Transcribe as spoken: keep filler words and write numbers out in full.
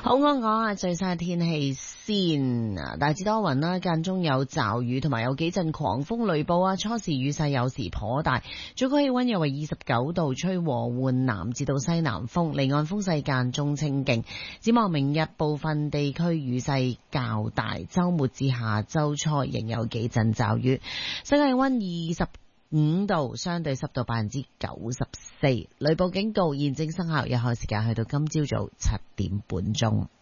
好，我講下最新嘅天氣先啊，大致多雲啦，間中有驟雨，同埋有幾陣狂風雷暴啊。初時雨勢有時頗大，最高氣溫約為二十九度，吹和緩南至到西南風，離岸風勢間中清勁。展望明日部分地區雨勢較大，周末至下周初仍有幾陣驟雨。室外氣溫二十五度，相對濕度百分之九十四，雷暴警告現正生效，有效時間去到今朝早七點半鐘。